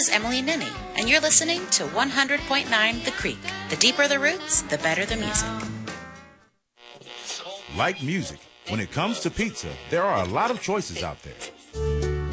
Emily Ninney, and you're listening to 100.9 The Creek. The deeper the roots, the better the music. Like music, when it comes to pizza, there are a lot of choices out there.